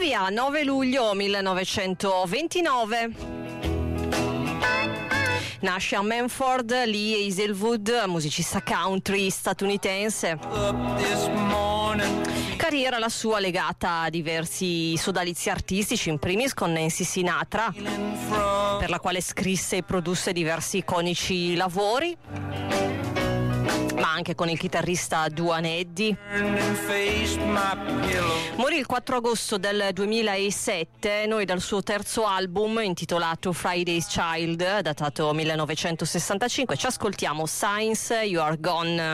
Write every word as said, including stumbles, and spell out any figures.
via, nove luglio millenovecentoventinove. Nasce a Manford, Lee Hazelwood, musicista country statunitense. Carriera la sua legata a diversi sodalizi artistici, in primis con Nancy Sinatra, per la quale scrisse e produsse diversi iconici lavori, ma anche con il chitarrista Duane Eddy. Morì il quattro agosto del duemilasette. Noi dal suo terzo album intitolato Friday's Child, datato millenovecentosessantacinque, ci ascoltiamo Signs You Are Gone.